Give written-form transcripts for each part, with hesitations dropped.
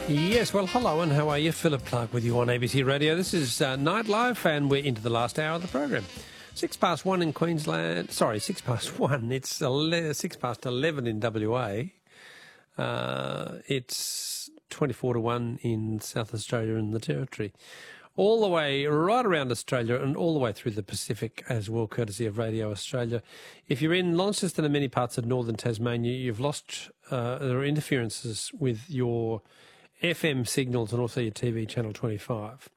Yes, well, hello and how are you? Philip Clark with you on ABC Radio. This is Nightlife and we're into the last hour of the program. 1:06 in Queensland. Sorry, 1:06. It's 11 in WA. It's 24-1 in South Australia and the Territory. All the way right around Australia and all the way through the Pacific as well, courtesy of Radio Australia. If you're in Launceston and many parts of northern Tasmania, you've lost, there are interferences with your FM signals and also your TV channel 25.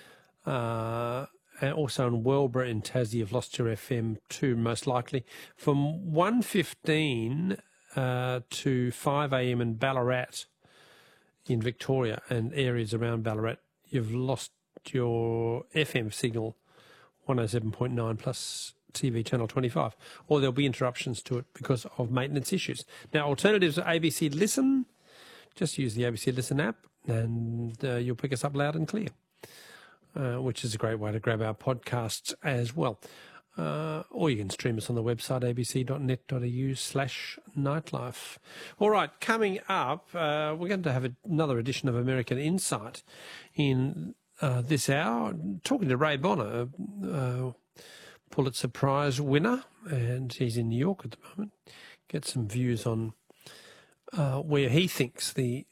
And also in Wellborough in Tassie, you've lost your FM too, most likely. From 1:15 to 5 a.m. in Ballarat in Victoria and areas around Ballarat, you've lost your FM signal 107.9 plus TV channel 25, or there'll be interruptions to it because of maintenance issues. Now, alternatives are ABC Listen. Just use the ABC Listen app and you'll pick us up loud and clear, which is a great way to grab our podcasts as well. Or you can stream us on the website abc.net.au/nightlife. All right, coming up, we're going to have another edition of American Insight in this hour, talking to Ray Bonner, Pulitzer Prize winner, and he's in New York at the moment. Get some views on where he thinks the